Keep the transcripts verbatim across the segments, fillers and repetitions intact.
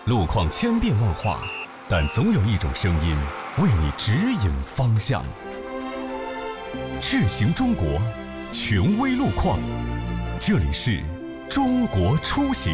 路况千变万化，但总有一种声音为你指引方向。智行中国，权威路况，这里是中国出行。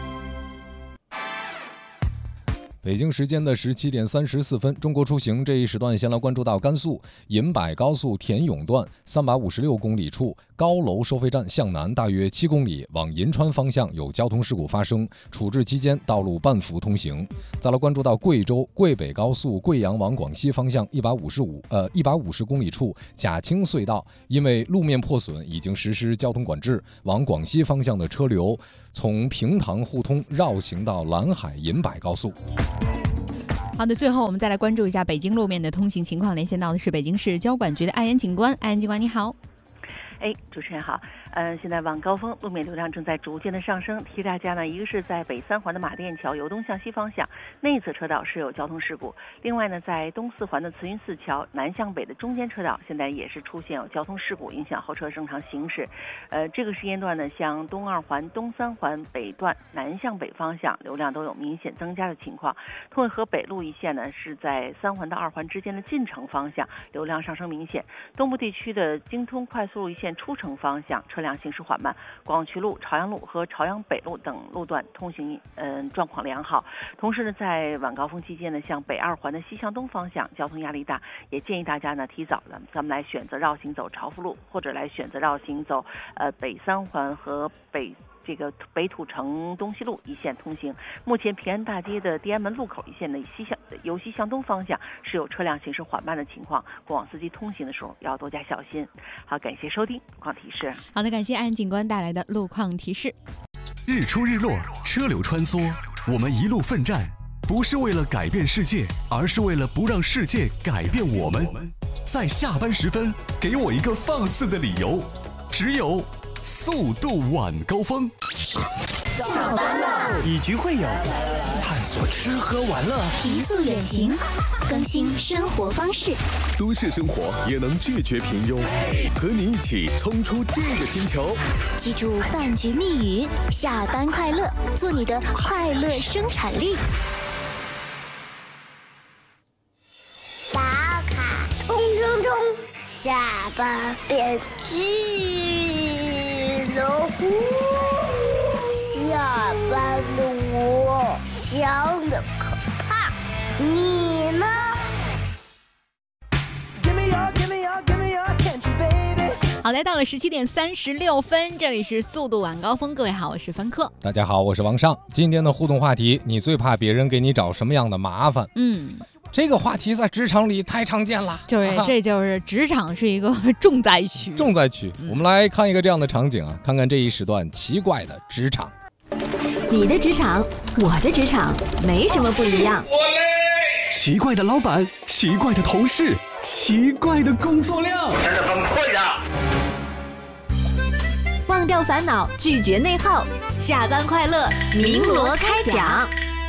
北京时间的十七点三十四分，中国出行这一时段先来关注到甘肃银柏高速田永段三百五十六公里处高楼收费站向南大约七公里，往银川方向有交通事故发生，处置期间道路半幅通行。再来关注到贵州贵北高速贵阳往广西方向一百五十五呃一百五十公里处贾青隧道，因为路面破损，已经实施交通管制，往广西方向的车流从平塘互通绕行到兰海银柏高速。 好的，最后我们再来关注一下北京路面的通行情况，连线到的是北京市交管局的艾岩警官。艾岩警官你好。 哎，主持人好。呃，现在晚高峰路面流量正在逐渐的上升，提大家呢，一个是在北三环的马甸桥由东向西方向内侧车道是有交通事故，另外呢，在东四环的慈云寺桥南向北的中间车道现在也是出现有交通事故，影响后车正常行驶。呃，这个时间段呢，像东二环、东三环北段南向北方向流量都有明显增加的情况。通惠河北路一线呢，是在三环到二环之间的进城方向流量上升明显，东部地区的京通快速路一线出城方向车辆行驶缓慢，广渠路、朝阳路和朝阳北路等路段通行嗯、呃、状况良好。同时呢，在晚高峰期间呢，向北二环的西向东方向交通压力大，也建议大家呢提早的咱们来选择绕行走朝福路，或者来选择绕行走呃北三环和北这个北土城东西路一线通行。目前平安大街的地安门路口一线的西向由西向东方向是有车辆行驶缓慢的情况，过往司机通行的时候要多加小心。好，感谢收听路况提示。 好的，感谢安警官带来的路况提示。 日出日落，车流穿梭，我们一路奋战，不是为了改变世界，而是为了不让世界改变我们。在下班时分，给我一个放肆的理由，只有速度晚高峰。 下班了，以局会友，探索吃喝玩乐， 提速远行，更新生活方式。 都市生活也能拒绝平庸，和你一起冲出这个星球。 记住饭局密语：下班快乐，做你的快乐生产力。 小卡冲冲冲，下班变巨龙。下班的我想的可怕，你呢？ 好，来到了十七点三十六分，这里是速度晚高峰，各位好，我是凡客。 大家好，我是王尚。今天的互动话题，你最怕别人给你找什么样的麻烦？ 嗯。 这个话题在职场里太常见了， 就是这就是职场是一个重灾区。 重灾区、嗯，我们来看一个这样的场景啊，看看这一时段奇怪的职场。 你的职场，我的职场，没什么不一样。 奇怪的老板，奇怪的同事，奇怪的工作量， 真的崩溃了。 忘掉烦恼，拒绝内耗，下班快乐，鸣锣开讲。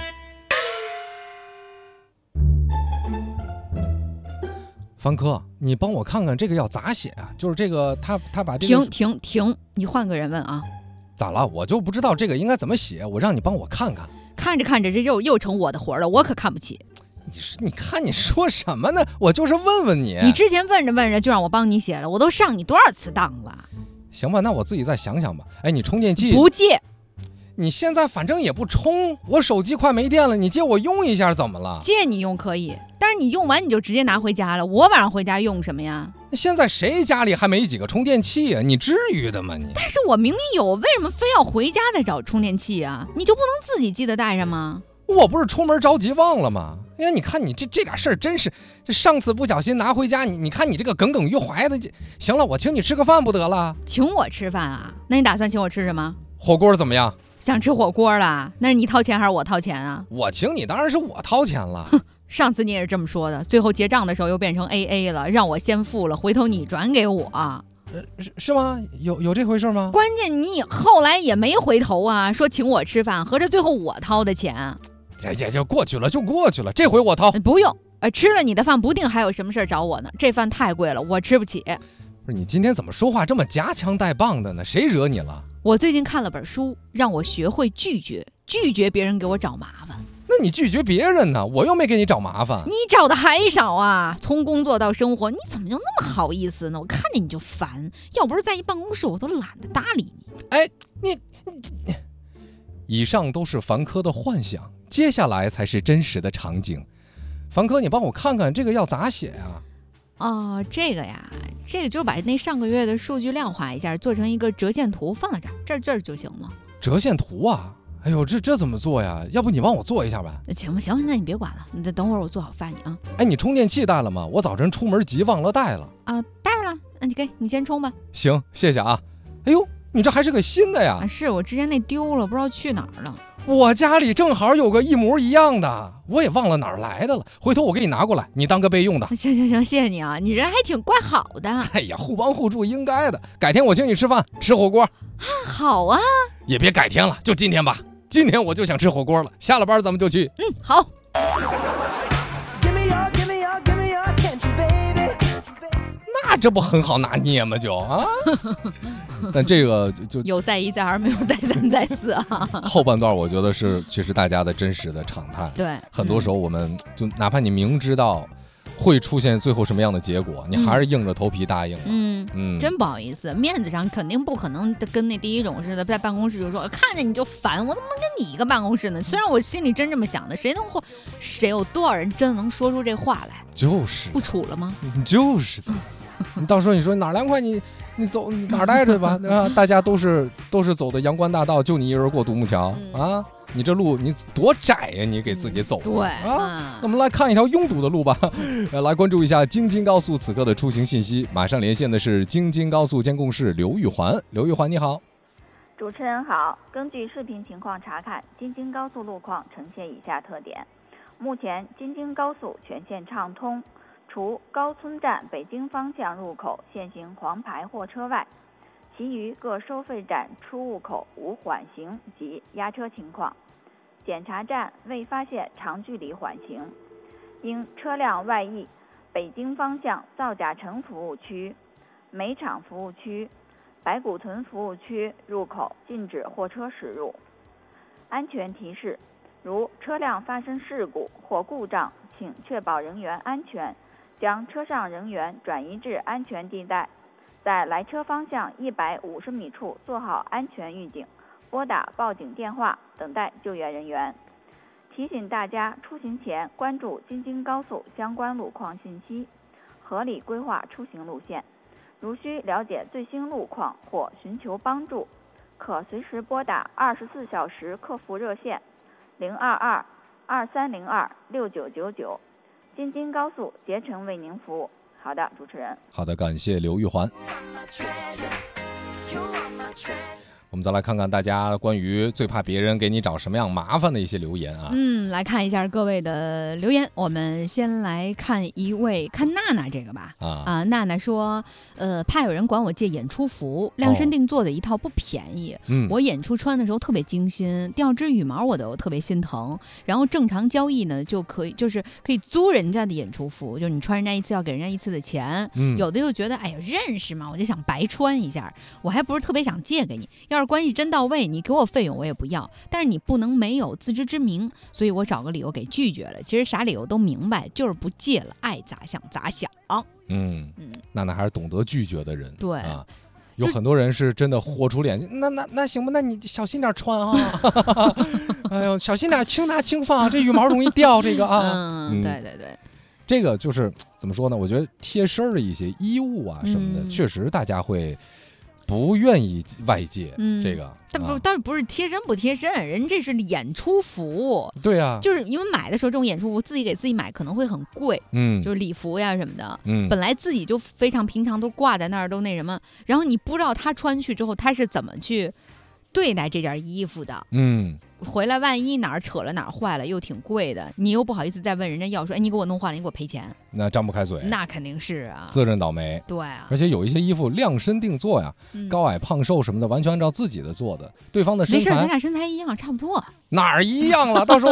方科，你帮我看看这个要咋写啊？就是这个，他他把这个停停停，你换个人问啊。 咋了？我就不知道这个应该怎么写，我让你帮我看看。 看着看着，这又又成我的活了，我可看不起。 你说，你看你说什么呢？我就是问问你。 你之前问着问着就让我帮你写了，我都上你多少次当了？ 行吧，那我自己再想想吧。哎，你充电器不借？ 你现在反正也不充，我手机快没电了，你借我用一下怎么了？ 借你用可以，但是你用完你就直接拿回家了，我晚上回家用什么呀？ 现在谁家里还没几个充电器啊？你至于的吗你？ 但是我明明有，为什么非要回家再找充电器啊？你就不能自己记得带上吗？ 我不是出门着急忘了吗？哎呀，你看你这这点事儿真是，这上次不小心拿回家，你你看你这个耿耿于怀的。行了，我请你吃个饭不得了？ 请我吃饭啊？那你打算请我吃什么？ 火锅怎么样？ 想吃火锅了？那是你掏钱还是我掏钱啊？ 我请你当然是我掏钱了。 哼，上次你也是这么说的，最后结账的时候又变成 A A 了，让我先付了，回头你转给我。 呃，是是吗？有有这回事吗？ 关键你后来也没回头啊，说请我吃饭，合着最后我掏的钱。 这这就过去了，就过去了，这回我掏。 不用，呃，吃了你的饭不定还有什么事找我呢，这饭太贵了，我吃不起。 不是，你今天怎么说话这么夹枪带棒的呢？谁惹你了？ 我最近看了本书，让我学会拒绝，拒绝别人给我找麻烦。 那你拒绝别人呢？我又没给你找麻烦。 你找的还少啊！从工作到生活，你怎么就那么好意思呢？我看见你就烦，要不是在一办公室，我都懒得搭理你。 哎，你你，以上都是凡科的幻想，接下来才是真实的场景。凡科，你帮我看看这个要咋写呀？ 哦，这个呀，这个就是把那上个月的数据量化一下，做成一个折线图，放在这儿，这儿这儿就行了。 折线图啊？哎呦，这这怎么做呀？要不你帮我做一下呗？ 行吧，行，那你别管了，你等会儿我做好发你啊。 哎，你充电器带了吗？我早晨出门急忘了带了。 啊，带了，那你给你先充吧。 行，谢谢啊。哎呦，你这还是个新的呀？ 啊，是我之前那丢了，不知道去哪儿了。 我家里正好有个一模一样的，我也忘了哪儿来的了，回头我给你拿过来，你当个备用的。 行行行，谢谢你啊，你人还挺怪好的。 哎呀，互帮互助应该的。改天我请你吃饭，吃火锅。 啊，好啊。也别改天了，就今天吧。今天我就想吃火锅了，下了班咱们就去。 嗯，好。 那这不很好拿捏吗？就啊，但这个就有再一再二，没有再三再四啊。 后半段我觉得是其实大家的真实的常态。 对， 很多时候我们就哪怕你明知道会出现最后什么样的结果，你还是硬着头皮答应了。 嗯嗯，真不好意思，面子上肯定不可能跟那第一种似的，在办公室就说看见你就烦，我怎么能跟你一个办公室呢？虽然我心里真这么想的，谁能谁有多少人真能说出这话来？ 就是不处了吗？ 就是的。你到时候你说哪儿凉快，你你走你哪儿待着吧啊！大家都是都是走的阳关大道，就你一人过独木桥、嗯、啊！你这路你多窄呀、啊，你给自己走的、 嗯、对啊！那我们来看一条拥堵的路吧，来关注一下京津高速此刻的出行信息。马上连线的是京津高速监控室刘玉环，刘玉环你好。 主持人好，根据视频情况查看，京津高速路况呈现以下特点：目前京津高速全线畅通。除高村站北京方向入口现行黄牌货车外，其余各收费站出入口无缓行及压车情况。检查站未发现长距离缓行，因车辆外溢，北京方向造甲城服务区、煤厂服务区、白骨屯服务区入口禁止货车驶入。安全提示：如车辆发生事故或故障，请确保人员安全，将车上人员转移至安全地带，在来车方向一百五十米处做好安全预警，拨打报警电话，等待救援人员。提醒大家出行前关注京津高速相关路况信息，合理规划出行路线。如需了解最新路况或寻求帮助，可随时拨打二十四小时客服热线零二二二三零二六九九九。京津高速竭诚为您服务。好的，主持人。 好的，感谢刘玉环。我们再来看看大家关于最怕别人给你找什么样麻烦的一些留言啊。 嗯，来看一下各位的留言。我们先来看一位，看娜娜这个吧。啊啊，娜娜说，呃，怕有人管我借演出服，量身定做的一套不便宜。嗯、哦，我演出穿的时候特别精心，掉只羽毛我都特别心疼。然后正常交易呢，就可以就是可以租人家的演出服，就是你穿人家一次要给人家一次的钱。嗯，有的又觉得，哎呀，认识嘛，我就想白穿一下，我还不是特别想借给你。要是关系真到位，你给我费用我也不要，但是你不能没有自知之明，所以我找个理由给拒绝了。其实啥理由都明白，就是不借了，爱咋想咋想。 嗯嗯，娜娜还是懂得拒绝的人。 对啊，有很多人是真的豁出脸，那那那行吧，那你小心点穿啊。哎呦，小心点，轻拿轻放，这羽毛容易掉这个啊。 嗯，对对对。 这个就是怎么说呢？我觉得贴身的一些衣物啊什么的，嗯、确实大家会不愿意外界、嗯、这个， 但不，但是不是贴身不贴身，人这是演出服。 对啊， 就是因为买的时候这种演出服自己给自己买可能会很贵，嗯，就是礼服呀什么的，嗯，本来自己就非常平常，都挂在那儿都那什么，然后你不知道他穿去之后他是怎么去对待这件衣服的，嗯。回来万一哪儿扯了哪儿坏了又挺贵的，你又不好意思再问人家要，说哎你给我弄坏了你给我赔钱， 那张不开嘴， 那肯定是啊， 自认倒霉。 对啊， 而且有一些衣服量身定做呀、嗯、高矮胖瘦什么的完全按照自己的做的，对方的身材没事，咱俩身材一样差不多。 哪儿一样了？到时候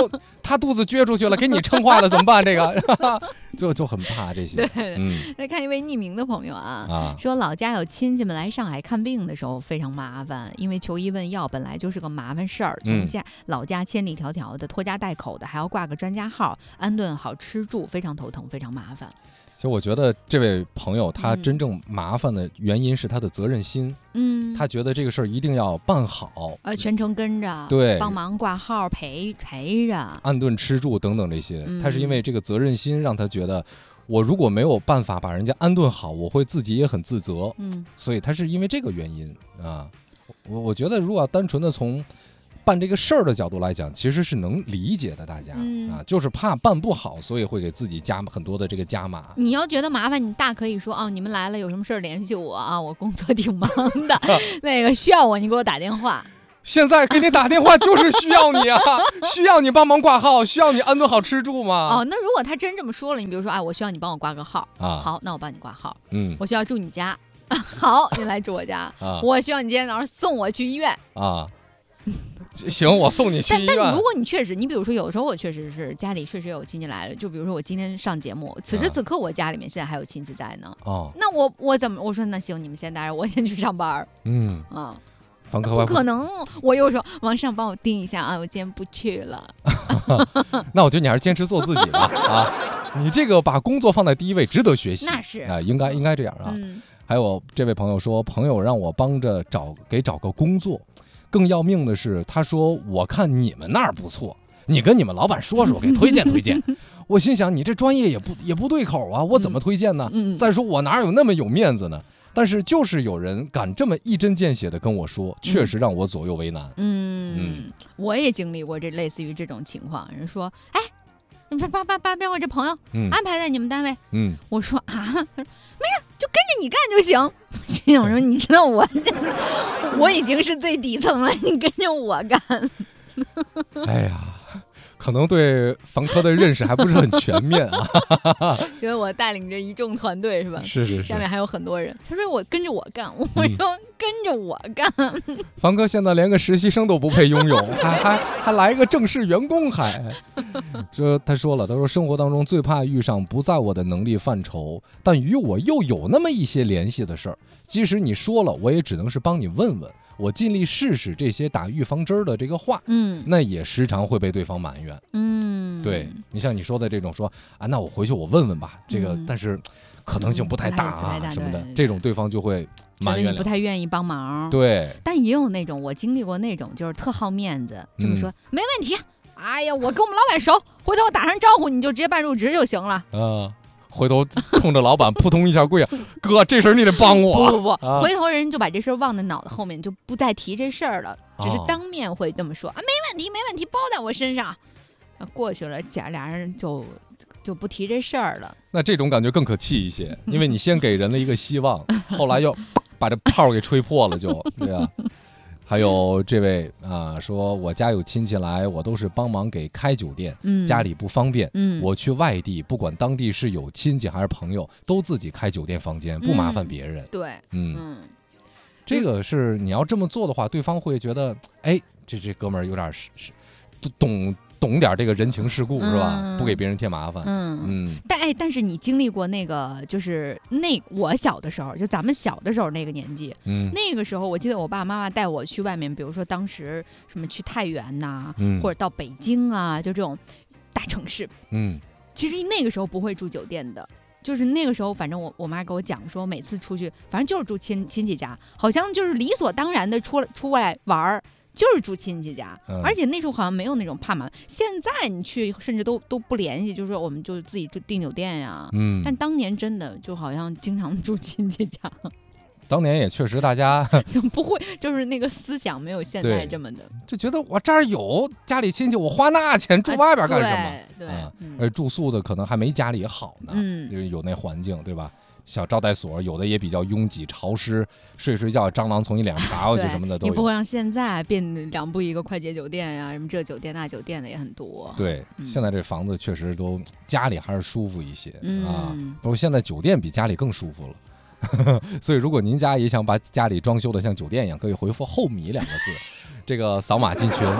他肚子撅出去了，给你撑坏了怎么办？这个就就很怕这些。 对， 嗯， 来看一位匿名的朋友啊， 啊说老家有亲戚们来上海看病的时候非常麻烦，因为求医问药本来就是个麻烦事儿，从家、嗯、老家千里迢迢的，拖家带口的，还要挂个专家号，安顿好吃住，非常头疼，非常麻烦。 其实我觉得这位朋友他真正麻烦的原因是他的责任心，嗯，他觉得这个事儿一定要办好， 呃，全程跟着， 对， 帮忙挂号陪陪着， 安顿吃住等等这些， 嗯、 他是因为这个责任心让他觉得，我如果没有办法把人家安顿好，我会自己也很自责，嗯，所以他是因为这个原因啊。我我觉得如果要单纯的从办这个事儿的角度来讲，其实是能理解的，大家、嗯、啊，就是怕办不好，所以会给自己加很多的这个加码。 你要觉得麻烦，你大可以说哦，你们来了有什么事儿联系我啊，我工作挺忙的，那个需要我你给我打电话。 现在给你打电话就是需要你啊，需要你帮忙挂号，需要你安顿好吃住吗？ 哦，那如果他真这么说了，你比如说哎，我需要你帮我挂个号啊，好，那我帮你挂号。嗯，我需要住你家，好，你来住我家。啊，我需要你今天早上送我去医院啊。 行，我送你去医院。 但但如果你确实，你比如说有时候我确实是家里确实有亲戚来了，就比如说我今天上节目，此时此刻我家里面现在还有亲戚在呢。哦，那我我怎么我说那行，你们先待着，我先去上班。嗯啊， 房客不可能，我又说王上帮我盯一下啊，我今天不去了。 那我觉得你还是坚持做自己吧啊，你这个把工作放在第一位，值得学习。 那是啊，应该应该这样啊。嗯，还有这位朋友说，朋友让我帮着找给找个工作。更要命的是，他说我看你们那儿不错，你跟你们老板说说，给推荐推荐。我心想，你这专业也不也不对口啊，我怎么推荐呢？嗯嗯、再说我哪有那么有面子呢？但是就是有人敢这么一针见血的跟我说，确实让我左右为难。嗯， 嗯我也经历过这类似于这种情况，人说，哎，你把把把把我这朋友安排在你们单位。嗯，我说啊，他说没事，就跟着你干就行。心想说，你知道我我已经是最底层了，你跟着我干。 哎呀，可能对房科的认识还不是很全面啊。 觉得我带领着一众团队是吧？ 是是是， 下面还有很多人。他说我跟着我干，我说跟着我干。 嗯、房科现在连个实习生都不配拥有，还还还来个正式员工还。说他说了，他说生活当中最怕遇上不在我的能力范畴，但与我又有那么一些联系的事儿。即使你说了，我也只能是帮你问问，我尽力试试这些打预防针的这个话，嗯，那也时常会被对方埋怨，嗯，对你像你说的这种说啊，那我回去我问问吧，这个、嗯、但是可能性不太大啊、嗯、什么的，这种对方就会埋怨， 不太愿意帮忙， 对， 但也有那种我经历过那种就是特好面子，这么说、嗯、没问题，哎呀，我跟我们老板熟，回头我打声招呼你就直接办入职就行了，嗯。 回头冲着老板扑通一下跪啊，哥，这事儿你得帮我。 不不不、啊，回头人就把这事儿忘在脑袋后面，就不再提这事儿了，只是当面会这么说、哦、啊，没问题没问题，包在我身上。过去了，俩俩人就就不提这事儿了。 那这种感觉更可气一些，因为你先给人了一个希望，后来又把这炮给吹破了就，就对啊。还有这位啊，说我家有亲戚来，我都是帮忙给开酒店，嗯、家里不方便，嗯、我去外地，不管当地是有亲戚还是朋友，都自己开酒店房间，不麻烦别人。 嗯、对， 嗯，嗯这个是你要这么做的话，对方会觉得，哎，这这哥们儿有点是是懂。懂点这个人情世故、嗯、是吧？不给别人添麻烦。嗯嗯。但哎，但是你经历过那个，就是那我小的时候，就咱们小的时候那个年纪，嗯，那个时候我记得我爸爸妈妈带我去外面，比如说当时什么去太原呐、啊嗯，或者到北京啊，就这种大城市，嗯，其实那个时候不会住酒店的。就是那个时候，反正我我妈给我讲说，每次出去，反正就是住亲亲戚家，好像就是理所当然的出出来玩儿。就是住亲戚家、嗯，而且那时候好像没有那种怕麻烦。现在你去甚至都都不联系，就是说我们就自己住订酒店呀。嗯，但当年真的就好像经常住亲戚家。 当年也确实大家不会，就是那个思想没有现在这么的， 就觉得我这儿有家里亲戚，我花那钱住外边干什么？ 啊、对，对啊，而、嗯、住宿的可能还没家里好呢，嗯，就是有那环境，对吧？小招待所有的也比较拥挤潮湿，睡睡觉蟑螂从你脸上爬过去什么的都有。 你不会像现在变两步一个快捷酒店呀、啊，什么这酒店那酒店的也很多。 对、嗯，现在这房子确实都家里还是舒服一些、嗯、啊，不过现在酒店比家里更舒服了。所以如果您家也想把家里装修的像酒店一样，可以回复后米两个字，这个扫码进群。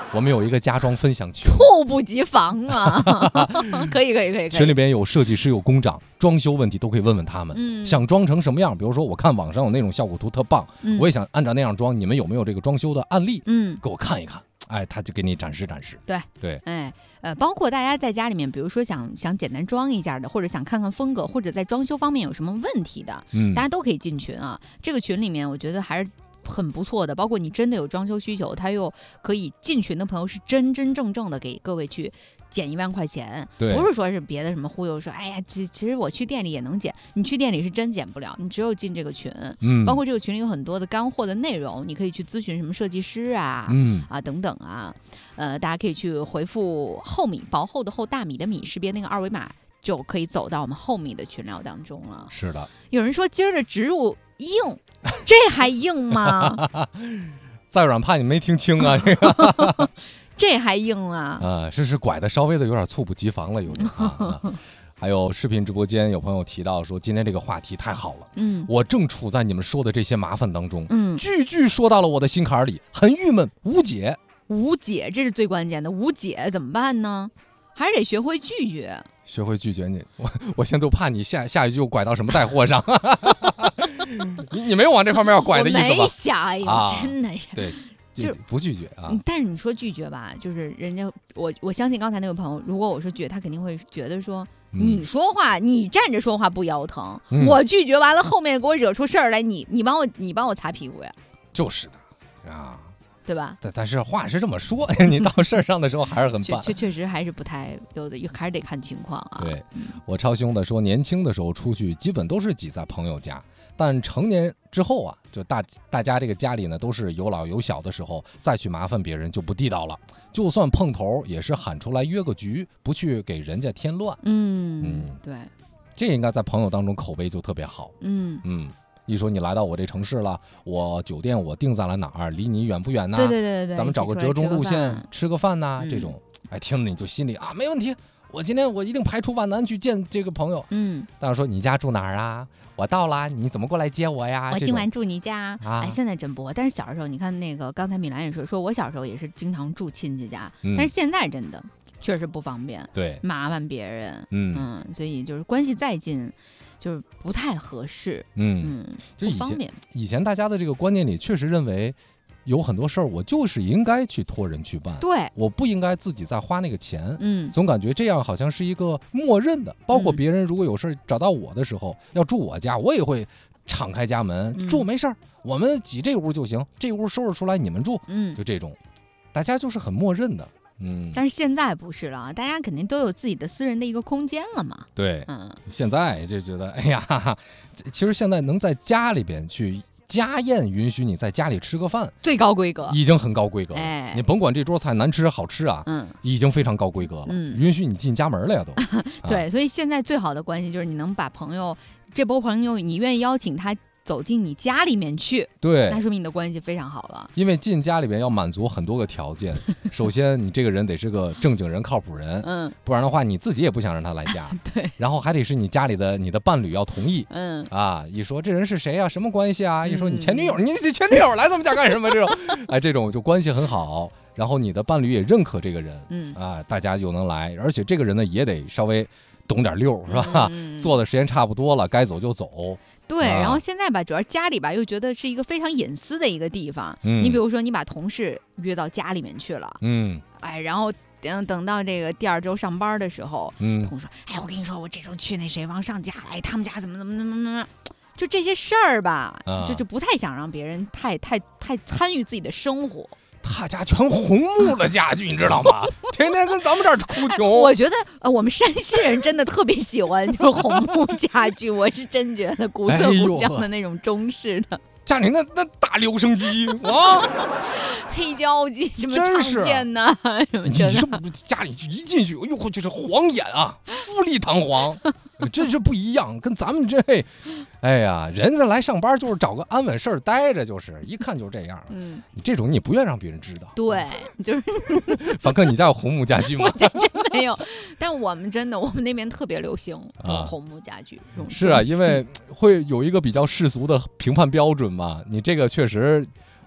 我们有一个家装分享群， 猝不及防啊！可以可以可以， 群里边有设计师有工长，装修问题都可以问问他们。 嗯， 想装成什么样？比如说我看网上有那种效果图特棒， 嗯、 我也想按照那样装，你们有没有这个装修的案例？ 嗯， 给我看一看。哎，他就给你展示展示。 对对， 哎，呃，包括大家在家里面，比如说想想简单装一下的，或者想看看风格，或者在装修方面有什么问题的， 嗯， 大家都可以进群啊。这个群里面，我觉得还是很不错的。包括你真的有装修需求，他又可以进群的朋友，是真真正正的给各位去减一万块钱，不是说是别的什么忽悠说，哎呀，其其实我去店里也能减，你去店里是真减不了，你只有进这个群。 嗯， 包括这个群里有很多的干货的内容，你可以去咨询什么设计师啊， 嗯啊等等啊，呃，大家可以去回复厚米，薄厚的厚，大米的米，识别那个二维码，就可以走到我们厚米的群聊当中了。 是的， 有人说今儿的植入硬，这还硬吗？ 再软怕你没听清啊，这个。 这还硬啊！ 啊，是是拐的稍微的有点猝不及防了，有点、啊。还有视频直播间有朋友提到说，今天这个话题太好了， 嗯， 我正处在你们说的这些麻烦当中， 嗯， 句句说到了我的心坎里，很郁闷，无解。 无解，这是最关键的，无解怎么办呢？还是得学会拒绝。 学会拒绝你，我我现在都怕你下下一句又拐到什么带货上。你你没有往这方面要拐的意思吧？ 我没想，哎呦，啊、真的是。 对。就是不拒绝啊， 但是你说拒绝吧，就是人家我我相信刚才那位朋友，如果我说拒绝，他肯定会觉得说、嗯、你说话你站着说话不腰疼、嗯，我拒绝完了后面给我惹出事儿来，你你帮我你帮我擦屁股呀？ 就是的啊， 对吧？ 但但是话是这么说，你到事儿上的时候还是很棒， 确确实还是不太有的，还是得看情况啊。 对，我超凶的说，年轻的时候出去基本都是挤在朋友家。但成年之后啊，就大大家这个家里呢都是有老有小的时候，再去麻烦别人就不地道了。就算碰头，也是喊出来约个局，不去给人家添乱。 嗯嗯，对， 这应该在朋友当中口碑就特别好。 嗯嗯，一说你来到我这城市了，我酒店我定在了哪儿，离你远不远呢？ 对对对对， 咱们找个折中路线吃个饭呐、 嗯， 这种，哎，听着你就心里啊没问题。我今天我一定排除万难去见这个朋友。 嗯， 但是说你家住哪儿啊？我到了，你怎么过来接我呀？ 我今晚住你家。 啊、 哎，现在真不，但是小时候你看那个，刚才米兰也说，说我小时候也是经常住亲戚家， 嗯、 但是现在真的确实不方便， 对， 麻烦别人， 嗯嗯，所以就是关系再近，就是不太合适， 嗯嗯， 就不方便。 以前大家的这个观念里，确实认为。有很多事儿，我就是应该去托人去办， 对， 我不应该自己再花那个钱， 嗯， 总感觉这样好像是一个默认的。包括别人如果有事找到我的时候，嗯、要住我家，我也会敞开家门， 嗯、 住没事儿，我们挤这屋就行，这屋收拾出来你们住， 嗯， 就这种，大家就是很默认的，嗯。 但是现在不是了，大家肯定都有自己的私人的一个空间了嘛， 对， 嗯， 现在就觉得，哎呀，哈哈，其实现在能在家里边去。家宴允许你在家里吃个饭， 最高规格， 已经很高规格了。 哎， 你甭管这桌菜难吃好吃啊， 嗯， 已经非常高规格了。 嗯， 允许你进家门了呀都。 对、 啊， 所以现在最好的关系就是你能把朋友，这波朋友你愿意邀请他走进你家里面去， 对， 那说明你的关系非常好了。 因为进家里面要满足很多个条件，首先你这个人得是个正经人、靠谱人， 嗯， 不然的话你自己也不想让他来家， 对， 然后还得是你家里的你的伴侣要同意， 嗯， 啊，一说这人是谁啊，什么关系啊？一说你前女友，嗯、你这前女友来咱们家干什么？这种，哎，这种就关系很好，然后你的伴侣也认可这个人， 嗯， 啊，大家就能来，而且这个人呢也得稍微懂点溜，是吧？ 嗯、 做的时间差不多了，该走就走。 对， 啊、 然后现在吧，主要家里吧又觉得是一个非常隐私的一个地方。 嗯， 你比如说，你把同事约到家里面去了， 嗯， 哎，然后等等到这个第二周上班的时候， 嗯， 同事说，哎，我跟你说，我这周去那谁王上家，哎，他们家怎么怎么怎么怎么，就这些事儿吧， 啊、 就就不太想让别人太太太参与自己的生活。 他家全红木的家具，你知道吗？天天跟咱们这儿哭穷。 我觉得呃，我们山西人真的特别喜欢就是红木家具，我是真觉得古色古香的那种中式的。 家里那那大留声机啊， 黑胶机什么唱片呐，什么你是不是家里一进去，哎呦，就是晃眼啊，富丽堂皇，真是不一样，跟咱们这，哎呀，人家来上班就是找个安稳事儿待着，就是一看就这样。 嗯， 你这种你不愿让别人知道。 对，就是凡哥，你家有红木家具吗？ 我家真没有，但我们真的，我们那边特别流行啊红木家具。 是啊，因为会有一个比较世俗的评判标准嘛，你这个确实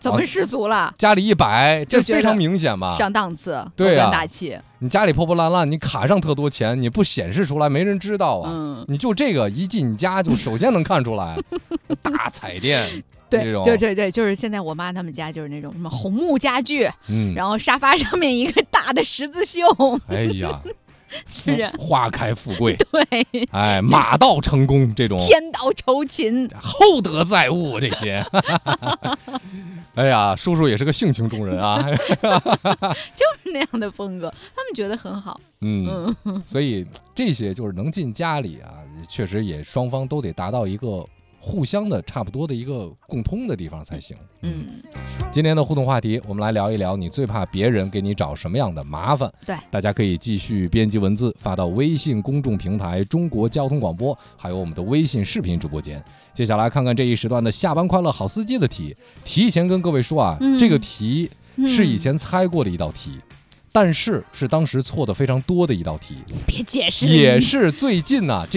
怎么世俗了？ 家里一摆，这非常明显吧？ 上档次， 对啊， 大气。 你家里破破烂烂，你卡上特多钱，你不显示出来，没人知道啊。 嗯， 你就这个一进你家，就首先能看出来，大彩电。 对对对对，就是现在我妈他们家就是那种什么红木家具， 嗯， 然后沙发上面一个大的十字绣。 哎呀。 是花开富贵， 对， 哎，马到成功这种， 天道酬勤， 厚德载物这些。哎呀，叔叔也是个性情中人啊， 就是那样的风格，他们觉得很好。 嗯，嗯所以这些就是能进家里啊，确实也双方都得达到一个互相的差不多的一个共通的地方才行。 嗯， 今天的互动话题，我们来聊一聊你最怕别人给你找什么样的麻烦。 对， 大家可以继续编辑文字发到微信公众平台中国交通广播，还有我们的微信视频直播间。接下来看看这一时段的下班快乐好司机的题，提前跟各位说啊， 嗯、 这个题是以前猜过的一道题。嗯但是是当时错的非常多的一道题， 别解释， 也是最近啊。